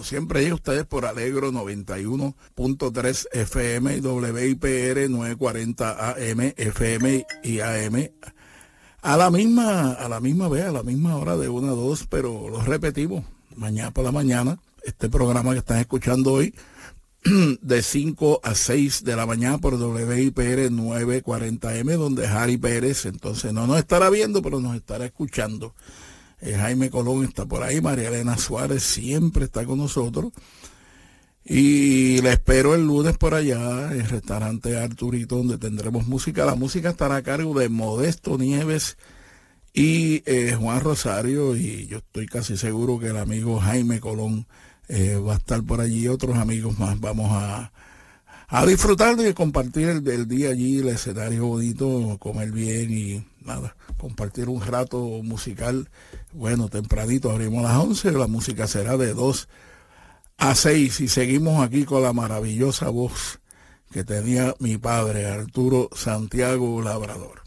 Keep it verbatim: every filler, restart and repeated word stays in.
siempre llega a ustedes por Alegro noventa y uno punto tres F M y W I P R novecientos cuarenta A M, F M y A M. A la misma, a la misma vez, a la misma hora de una a dos, pero lo repetimos, mañana por la mañana, este programa que están escuchando hoy, de cinco a seis de la mañana por W I P R novecientos cuarenta A M, donde Harry Pérez, entonces no nos estará viendo, pero nos estará escuchando. Eh, Jaime Colón está por ahí, María Elena Suárez siempre está con nosotros. Y la espero el lunes por allá, en el restaurante Arturito, donde tendremos música. La música estará a cargo de Modesto Nieves y eh, Juan Rosario, y yo estoy casi seguro que el amigo Jaime Colón Eh, va a estar por allí, otros amigos más. Vamos a, a disfrutar de compartir el, el día allí, el escenario bonito, comer bien y nada, compartir un rato musical. Bueno, tempranito abrimos a las once, la música será de dos a seis y seguimos aquí con la maravillosa voz que tenía mi padre, Arturo Santiago Labrador.